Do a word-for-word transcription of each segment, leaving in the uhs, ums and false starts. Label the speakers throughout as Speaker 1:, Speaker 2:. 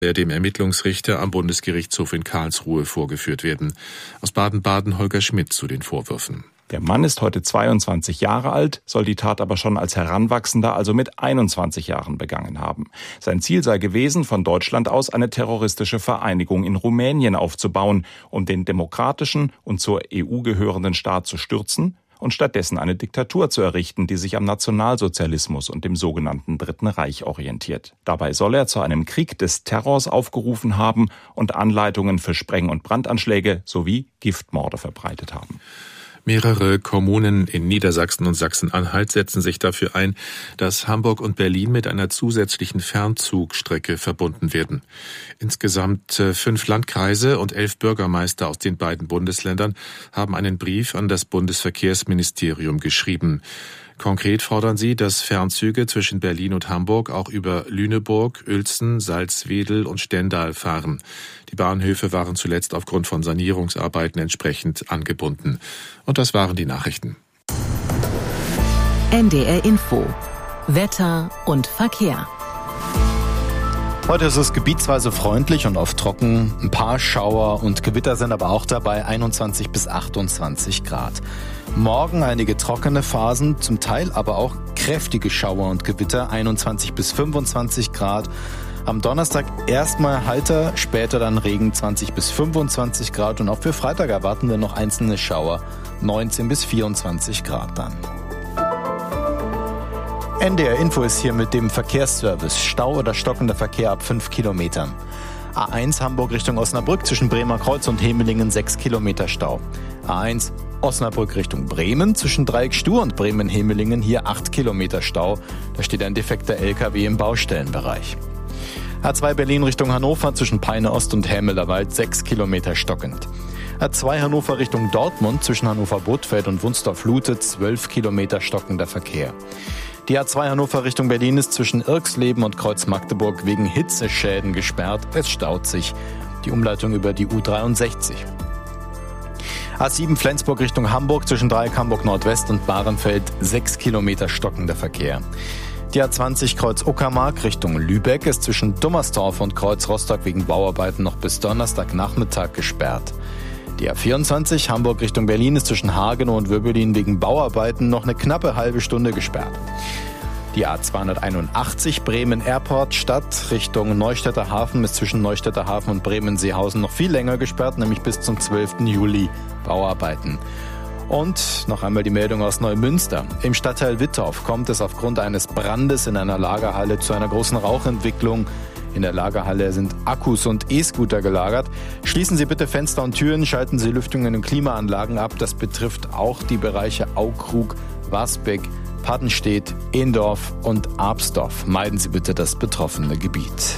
Speaker 1: der dem Ermittlungsrichter am Bundesgerichtshof in Karlsruhe vorgeführt werden. Aus Baden-Baden Holger Schmidt zu den Vorwürfen.
Speaker 2: Der Mann ist heute zweiundzwanzig Jahre alt, soll die Tat aber schon als Heranwachsender, also mit einundzwanzig Jahren, begangen haben. Sein Ziel sei gewesen, von Deutschland aus eine terroristische Vereinigung in Rumänien aufzubauen, um den demokratischen und zur E U gehörenden Staat zu stürzen und stattdessen eine Diktatur zu errichten, die sich am Nationalsozialismus und dem sogenannten Dritten Reich orientiert. Dabei soll er zu einem Krieg des Terrors aufgerufen haben und Anleitungen für Spreng- und Brandanschläge sowie Giftmorde verbreitet haben.
Speaker 1: Mehrere Kommunen in Niedersachsen und Sachsen-Anhalt setzen sich dafür ein, dass Hamburg und Berlin mit einer zusätzlichen Fernzugstrecke verbunden werden. Insgesamt fünf Landkreise und elf Bürgermeister aus den beiden Bundesländern haben einen Brief an das Bundesverkehrsministerium geschrieben. Konkret fordern sie, dass Fernzüge zwischen Berlin und Hamburg auch über Lüneburg, Uelzen, Salzwedel und Stendal fahren. Die Bahnhöfe waren zuletzt aufgrund von Sanierungsarbeiten entsprechend angebunden. Und das waren die Nachrichten.
Speaker 3: N D R Info. Wetter und Verkehr.
Speaker 4: Heute ist es gebietsweise freundlich und oft trocken. Ein paar Schauer und Gewitter sind aber auch dabei, einundzwanzig bis achtundzwanzig Grad. Morgen einige trockene Phasen, zum Teil aber auch kräftige Schauer und Gewitter, einundzwanzig bis fünfundzwanzig Grad. Am Donnerstag erstmal heiter, später dann Regen, zwanzig bis fünfundzwanzig Grad. Und auch für Freitag erwarten wir noch einzelne Schauer, neunzehn bis vierundzwanzig Grad dann. N D R Info ist hier mit dem Verkehrsservice. Stau oder stockender Verkehr ab fünf Kilometern. A eins Hamburg Richtung Osnabrück zwischen Bremer Kreuz und Hemelingen sechs Kilometer Stau. A eins Osnabrück Richtung Bremen zwischen Dreieck Stur und Bremen-Hemelingen hier acht Kilometer Stau. Da steht ein defekter L K W im Baustellenbereich. A zwei Berlin Richtung Hannover zwischen Peine Ost und Hämelerwald sechs Kilometer stockend. A zwei Hannover Richtung Dortmund zwischen Hannover-Bothfeld und Wunstorf-Lute zwölf Kilometer stockender Verkehr. Die A zwei Hannover Richtung Berlin ist zwischen Irksleben und Kreuz Magdeburg wegen Hitzeschäden gesperrt. Es staut sich. Die Umleitung über die U dreiundsechzig. A sieben Flensburg Richtung Hamburg zwischen Dreieck Hamburg Nordwest und Bahrenfeld sechs Kilometer stockender Verkehr. Die A zwanzig Kreuz Uckermark Richtung Lübeck ist zwischen Dummersdorf und Kreuz Rostock wegen Bauarbeiten noch bis Donnerstagnachmittag gesperrt. Die A vierundzwanzig Hamburg Richtung Berlin ist zwischen Hagenow und Wöbbelin wegen Bauarbeiten noch eine knappe halbe Stunde gesperrt. Die A zweihunderteinundachtzig Bremen Airport Stadt Richtung Neustädter Hafen ist zwischen Neustädter Hafen und Bremen-Seehausen noch viel länger gesperrt, nämlich bis zum zwölften Juli. Bauarbeiten. Und noch einmal die Meldung aus Neumünster. Im Stadtteil Wittorf kommt es aufgrund eines Brandes in einer Lagerhalle zu einer großen Rauchentwicklung. In der Lagerhalle sind Akkus und E-Scooter gelagert. Schließen Sie bitte Fenster und Türen, schalten Sie Lüftungen und Klimaanlagen ab. Das betrifft auch die Bereiche Aukrug, Wasbeck, Paddenstedt, Ehendorf und Absdorf. Meiden Sie bitte das betroffene Gebiet.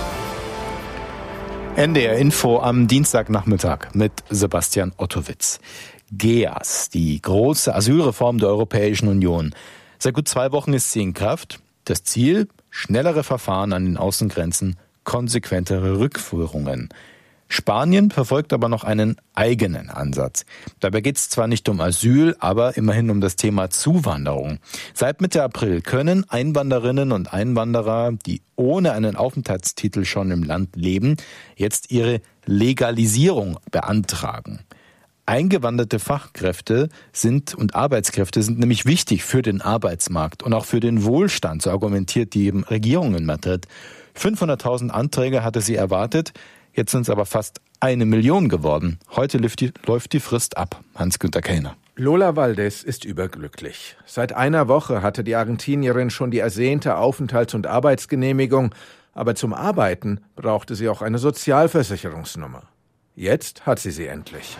Speaker 4: N D R Info am Dienstagnachmittag mit Sebastian Ottowitz. G E A S, die große Asylreform der Europäischen Union. Seit gut zwei Wochen ist sie in Kraft. Das Ziel? Schnellere Verfahren an den Außengrenzen, konsequentere Rückführungen. Spanien verfolgt aber noch einen eigenen Ansatz. Dabei geht es zwar nicht um Asyl, aber immerhin um das Thema Zuwanderung. Seit Mitte April können Einwanderinnen und Einwanderer, die ohne einen Aufenthaltstitel schon im Land leben, jetzt ihre Legalisierung beantragen. Eingewanderte Fachkräfte sind und Arbeitskräfte sind nämlich wichtig für den Arbeitsmarkt und auch für den Wohlstand, so argumentiert die Regierung in Madrid. fünfhunderttausend Anträge hatte sie erwartet, jetzt sind es aber fast eine Million geworden. Heute läuft die, läuft die Frist ab. Hans-Günter Kellner.
Speaker 5: Lola Valdez ist überglücklich. Seit einer Woche hatte die Argentinierin schon die ersehnte Aufenthalts- und Arbeitsgenehmigung, aber zum Arbeiten brauchte sie auch eine Sozialversicherungsnummer. Jetzt hat sie sie endlich.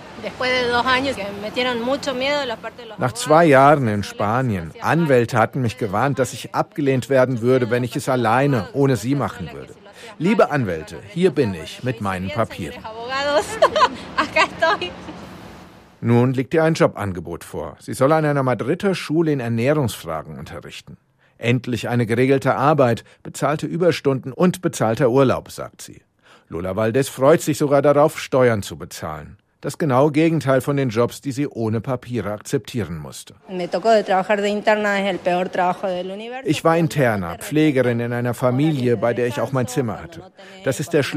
Speaker 5: Nach zwei Jahren in Spanien, Anwälte hatten mich gewarnt, dass ich abgelehnt werden würde, wenn ich es alleine, ohne sie machen würde. Liebe Anwälte, hier bin ich mit meinen Papieren. Nun liegt ihr ein Jobangebot vor. Sie soll an einer Madrider Schule in Ernährungsfragen unterrichten. Endlich eine geregelte Arbeit, bezahlte Überstunden und bezahlter Urlaub, sagt sie. Lola Valdez freut sich sogar darauf, Steuern zu bezahlen. Das genaue Gegenteil von den Jobs, die sie ohne Papiere akzeptieren musste. Ich war Interna, Pflegerin in einer Familie, bei der ich auch mein Zimmer hatte. Das ist der